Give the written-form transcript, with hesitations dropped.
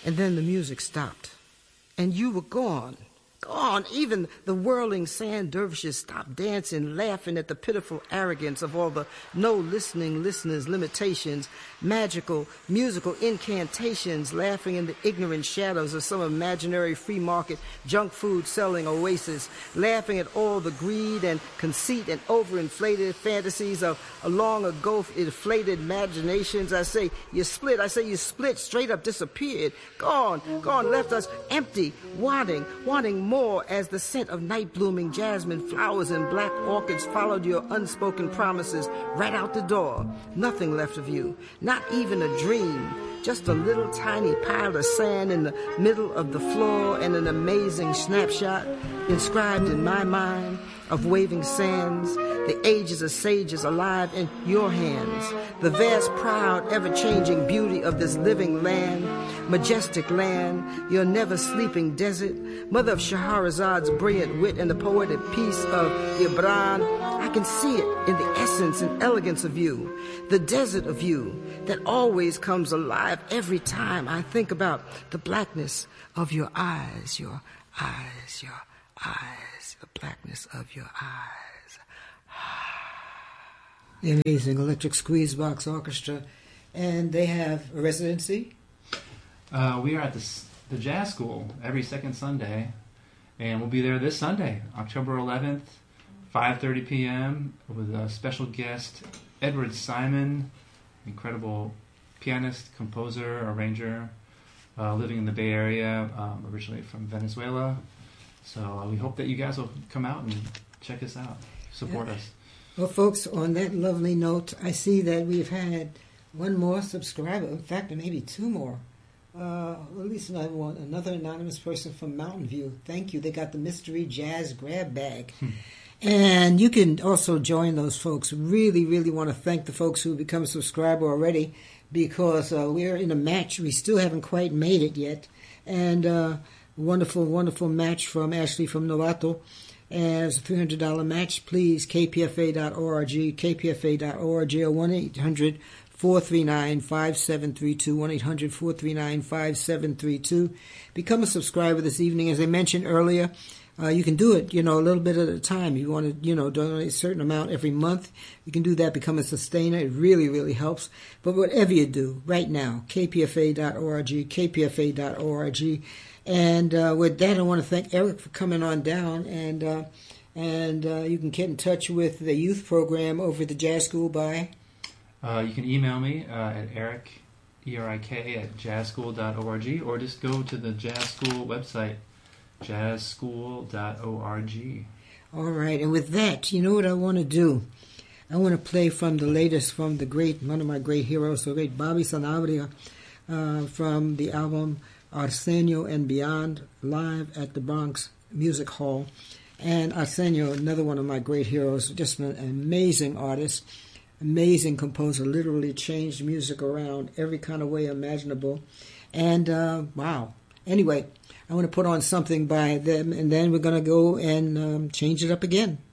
And then the music stopped, and you were gone. Gone. Even the whirling sand dervishes stopped dancing, laughing at the pitiful arrogance of all the no-listening listeners' limitations, magical, musical incantations, laughing in the ignorant shadows of some imaginary free-market junk food-selling oasis, laughing at all the greed and conceit and overinflated fantasies of long ago inflated imaginations. I say you split, straight up disappeared, gone, left us empty, wanting more as the scent of night-blooming jasmine flowers and black orchids followed your unspoken promises right out the door. Nothing left of you, not even a dream, just a little tiny pile of sand in the middle of the floor and an amazing snapshot inscribed in my mind of waving sands, the ages of sages alive in your hands, the vast, proud, ever-changing beauty of this living land, majestic land, your never-sleeping desert, mother of Shahrazad's brilliant wit and the poetic peace of Gibran. I can see it in the essence and elegance of you, the desert of you that always comes alive every time I think about the blackness of your eyes, the blackness of your eyes. The amazing Electric Squeezebox Orchestra, and they have a residency. We are at the Jazz School every second Sunday, and we'll be there this Sunday, October 11th, 5:30 p.m. with a special guest, Edward Simon, incredible pianist, composer, arranger, living in the Bay Area, originally from Venezuela. So we hope that you guys will come out and check us out, support us. Well, folks, on that lovely note, I see that we've had one more subscriber. In fact, maybe two more. At least another anonymous person from Mountain View. Thank you. They got the mystery jazz grab bag. And you can also join those folks. Really, really want to thank the folks who have become a subscriber already, because we're in a match. We still haven't quite made it yet. And wonderful, wonderful match from Ashley from Novato. As a $300 match, please, kpfa.org, kpfa.org, or 1-800-439-5732, 1-800-439-5732. Become a subscriber this evening. As I mentioned earlier, you can do it, a little bit at a time. You want to, donate a certain amount every month. You can do that, become a sustainer. It really, really helps. But whatever you do, right now, kpfa.org, kpfa.org. And with that, I want to thank Eric for coming on down. And you can get in touch with the youth program over at the Jazz School by... you can email me at Eric, ERIK, at jazzschool.org, or just go to the Jazz School website, jazzschool.org. All right, and with that, you know what I want to do? I want to play from the latest, from the great, one of my great heroes, the great Bobby Sanabria, from the album Arsenio and Beyond, live at the Bronx Music Hall. And Arsenio, another one of my great heroes, just an amazing artist, amazing composer, literally changed music around every kind of way imaginable. And, wow. Anyway, I want to put on something by them, and then we're going to go and change it up again.